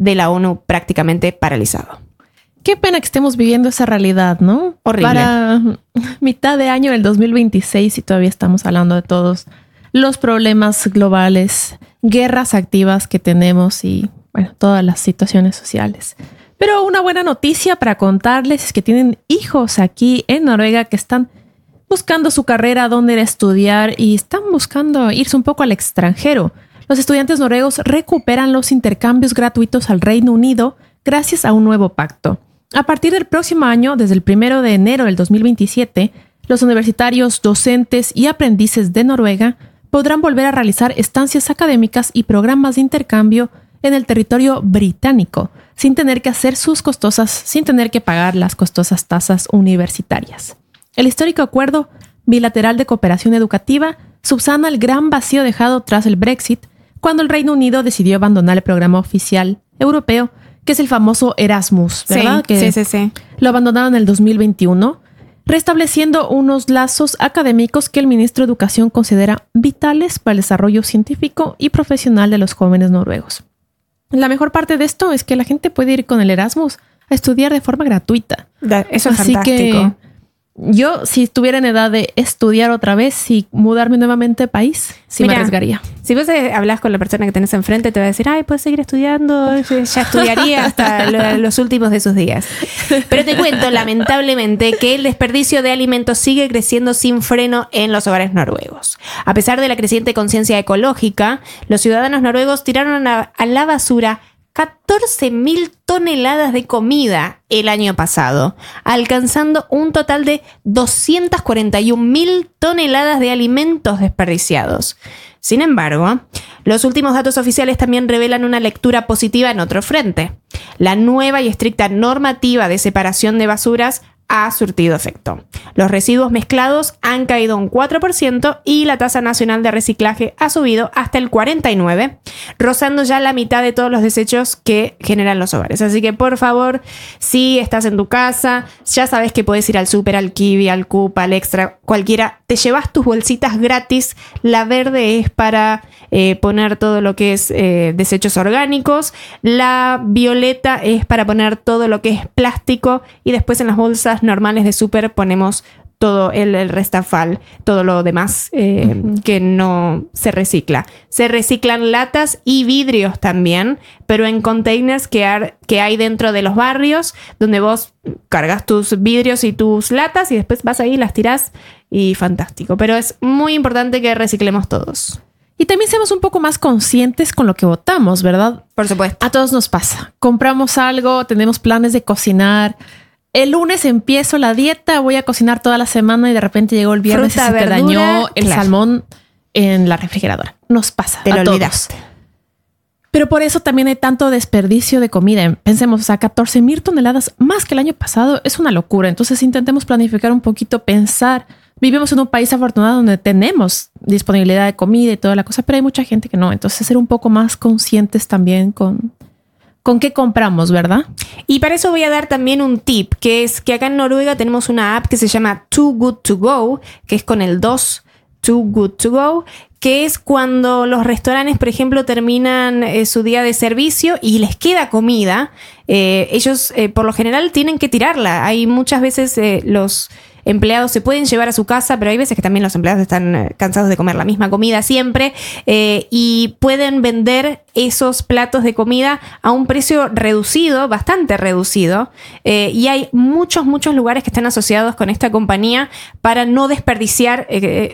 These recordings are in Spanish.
de la ONU prácticamente paralizado. Qué pena que estemos viviendo esa realidad, ¿no? Horrible. Para mitad de año del 2026 y todavía estamos hablando de todos los problemas globales, guerras activas que tenemos y, bueno, todas las situaciones sociales. Pero una buena noticia para contarles es que tienen hijos aquí en Noruega que están buscando su carrera, dónde ir a estudiar y están buscando irse un poco al extranjero. Los estudiantes noruegos recuperan los intercambios gratuitos al Reino Unido gracias a un nuevo pacto. A partir del próximo año, desde el 1 de enero del 2027, los universitarios, docentes y aprendices de Noruega podrán volver a realizar estancias académicas y programas de intercambio en el territorio británico, sin tener que pagar las costosas tasas universitarias. El histórico acuerdo bilateral de cooperación educativa subsana el gran vacío dejado tras el Brexit, cuando el Reino Unido decidió abandonar el programa oficial europeo, que es el famoso Erasmus, ¿verdad? Sí. Lo abandonaron en el 2021, restableciendo unos lazos académicos que el ministro de Educación considera vitales para el desarrollo científico y profesional de los jóvenes noruegos. La mejor parte de esto es que la gente puede ir con el Erasmus a estudiar de forma gratuita. Eso es Así fantástico. Que yo, si estuviera en edad de estudiar otra vez y mudarme nuevamente de país, sí me arriesgaría. Si vos hablas con la persona que tenés enfrente, te va a decir, ay, puedes seguir estudiando, ya estudiaría hasta los últimos de sus días. Pero te cuento, lamentablemente, que el desperdicio de alimentos sigue creciendo sin freno en los hogares noruegos. A pesar de la creciente conciencia ecológica, los ciudadanos noruegos tiraron a la basura 14.000 toneladas de comida el año pasado, alcanzando un total de 241.000 toneladas de alimentos desperdiciados. Sin embargo, los últimos datos oficiales también revelan una lectura positiva en otro frente. La nueva y estricta normativa de separación de basuras ha surtido efecto. Los residuos mezclados han caído un 4% y la tasa nacional de reciclaje ha subido hasta el 49%, rozando ya la mitad de todos los desechos que generan los hogares. Así que, por favor, si estás en tu casa, ya sabes que puedes ir al súper, al Kiwi, al Coop, al Extra, cualquiera. Te llevas tus bolsitas gratis. La verde es para poner todo lo que es desechos orgánicos. La violeta es para poner todo lo que es plástico. Y después en las bolsas normales de súper ponemos todo el restafal, todo lo demás que no se recicla. Se reciclan latas y vidrios también, pero en containers que hay dentro de los barrios, donde vos cargas tus vidrios y tus latas y después vas ahí, las tirás y fantástico. Pero es muy importante que reciclemos todos. Y también seamos un poco más conscientes con lo que votamos, ¿verdad? Por supuesto. A todos nos pasa. Compramos algo, tenemos planes de cocinar. El lunes empiezo la dieta, voy a cocinar toda la semana y de repente llegó el viernes Fruta, y se te verdura, dañó el salmón en la refrigeradora. Nos pasa. Te lo a todos. olvidaste. Pero por eso también hay tanto desperdicio de comida. Pensemos, 14.000 toneladas más que el año pasado es una locura. Entonces intentemos planificar un poquito, pensar. Vivimos en un país afortunado donde tenemos disponibilidad de comida y toda la cosa, pero hay mucha gente que no. Entonces ser un poco más conscientes también con qué compramos, ¿verdad? Y para eso voy a dar también un tip, que es que acá en Noruega tenemos una app que se llama Too Good To Go, que es con el 2, Too Good To Go, que es cuando los restaurantes, por ejemplo, terminan su día de servicio y les queda comida. Ellos, por lo general, tienen que tirarla. Hay muchas veces los empleados se pueden llevar a su casa, pero hay veces que también los empleados están cansados de comer la misma comida siempre y pueden vender esos platos de comida a un precio reducido, bastante reducido, y hay muchos lugares que están asociados con esta compañía para no desperdiciar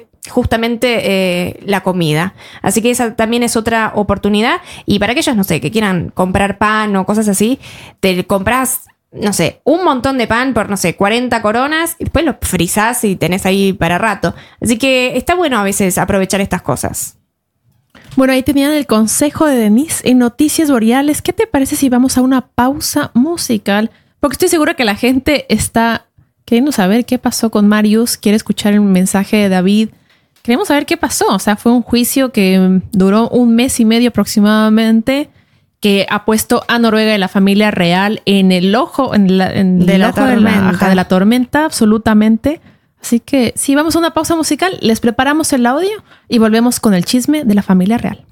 justamente la comida. Así que esa también es otra oportunidad. Y para aquellos, no sé, que quieran comprar pan o cosas así, te compras, no sé, un montón de pan por, no sé, 40 coronas y después lo frizás y tenés ahí para rato. Así que está bueno a veces aprovechar estas cosas. Bueno, ahí tenían el consejo de Denise en Noticias Boreales. ¿Qué te parece si vamos a una pausa musical? Porque estoy segura que la gente está queriendo saber qué pasó con Marius, quiere escuchar el mensaje de David. Queremos saber qué pasó. O sea, fue un juicio que duró 1 mes y medio aproximadamente, que ha puesto a Noruega y la familia real en el ojo, de la tormenta, absolutamente. Así que si vamos a una pausa musical, les preparamos el audio y volvemos con el chisme de la familia real.